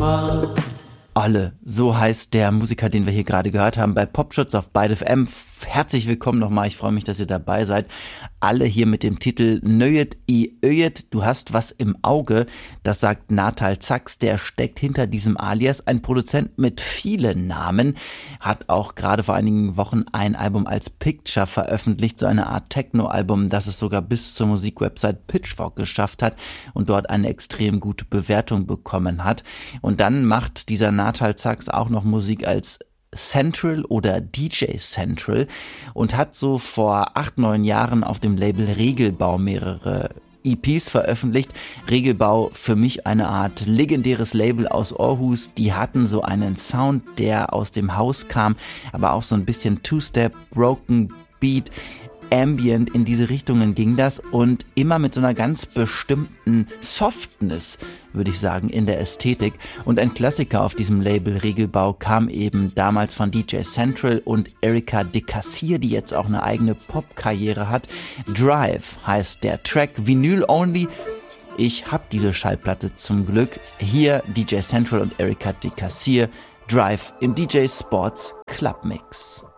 Alle, so heißt der Musiker, den wir hier gerade gehört haben, bei Popschutz auf Byte FM. Herzlich willkommen nochmal, ich freue mich, dass ihr dabei seid. Alle hier mit dem Titel Nöjet i Öjet, du hast was im Auge. Das sagt Natal Zax, der steckt hinter diesem Alias. Ein Produzent mit vielen Namen, hat auch gerade vor einigen Wochen ein Album als Picture veröffentlicht, so eine Art Techno-Album, das es sogar bis zur Musikwebsite Pitchfork geschafft hat und dort eine extrem gute Bewertung bekommen hat. Und dann macht dieser Natal Zax auch noch Musik als Central oder DJ Central und hat so vor 8-9 Jahren auf dem Label Regelbau mehrere EPs veröffentlicht. Regelbau, für mich eine Art legendäres Label aus Aarhus. Die hatten so einen Sound, der aus dem Haus kam, aber auch so ein bisschen Two-Step, Broken Beat, Ambient, in diese Richtungen ging das und immer mit so einer ganz bestimmten Softness, würde ich sagen, in der Ästhetik. Und ein Klassiker auf diesem Label Regelbau kam eben damals von DJ Central und Erika de Cassier, die jetzt auch eine eigene Pop-Karriere hat. Drive heißt der Track, Vinyl Only. Ich habe diese Schallplatte zum Glück. Hier DJ Central und Erika de Cassier, Drive im DJ Sports Club Mix.